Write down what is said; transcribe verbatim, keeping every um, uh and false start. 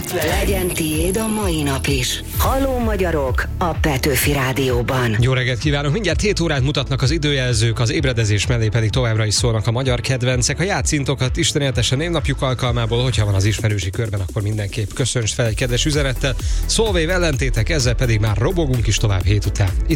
Legyen tiéd a mai nap is. Halló magyarok a Petőfi Rádióban. Jó reggelt kívánok! Mindjárt hét órát mutatnak az időjelzők, az ébredezés mellé pedig továbbra is szólnak a magyar kedvencek. A játszintokat Isten éltesse névnapjuk alkalmából, hogyha van az ismerősi körben, akkor mindenképp köszönts fel egy kedves üzenettel. Szolvév ellentétek, ezzel pedig már robogunk is tovább hét után. Itt